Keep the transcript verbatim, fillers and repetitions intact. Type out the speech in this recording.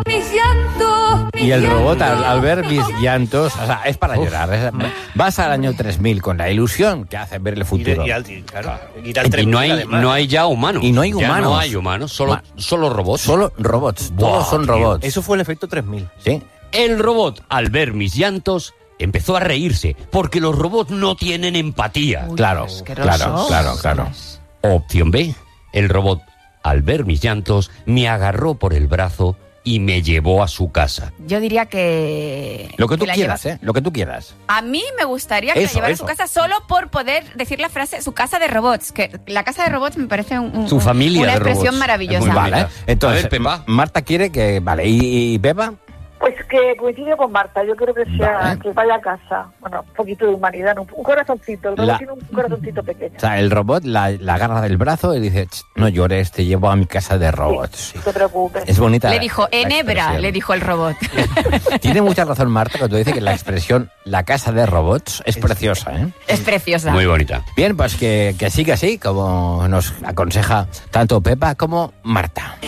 mis llantos. Y el robot, al, al ver mis llantos, o sea, es para llorar. Es- vas al año tres mil con la ilusión que hace ver el Ir, futuro. ir al, claro, ir al Y tres no mil, hay, además. no hay ya humanos. Y no hay Ya humanos. no hay humanos, solo, Ma- solo robots. Solo robots, Buah, todos son tío, robots. Eso fue el efecto tres mil. Sí. El robot, al ver mis llantos, empezó a reírse, porque los robots no tienen empatía. Claro, claro, claro, claro. Opción B, el robot, al ver mis llantos, me agarró por el brazo y me llevó a su casa. Yo diría que... Lo que tú la quieras, lleva- ¿eh? Lo que tú quieras. A mí me gustaría que Eso, la llevara a eso. su casa solo por poder decir la frase su casa de robots. Que la casa de robots me parece un, un- Su familia una de expresión robots. maravillosa. Es muy Vale, bonita. ¿eh? Entonces, A ver, Pepa. Marta quiere que... Vale, ¿y, y Pepa? Pues que coincide con Marta, yo creo que sea Vale. que vaya a casa. Bueno, un poquito de humanidad, ¿no? Un corazoncito, el robot La- tiene un corazoncito pequeño. O sea, el robot la, la agarra del brazo y dice, "Ch, no llores, te llevo a mi casa de robots. No te preocupes. Es bonita. Le la- dijo, la Enebra, expresión. le dijo el robot. Tiene mucha razón Marta cuando dice que la expresión la casa de robots es preciosa, ¿eh? Es preciosa. Muy bonita. Bien, pues que, que siga así, como nos aconseja tanto Pepa como Marta.